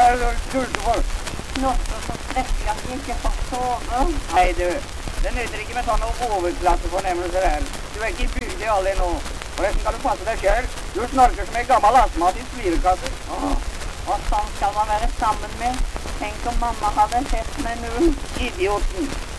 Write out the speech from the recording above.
er sulten for? Nå, så strekker jeg ikke får sove. Nei, du. Det nytter ikke med sånne overklassefornemmelser her. Du er ikke bygd i alle nå. Forresten kan du passe deg selv. Du snorker som en gammel astmatisk svirekasse. Og sånn skal man være sammen med. Tenk om mamma hadde sett meg nå. Idioten.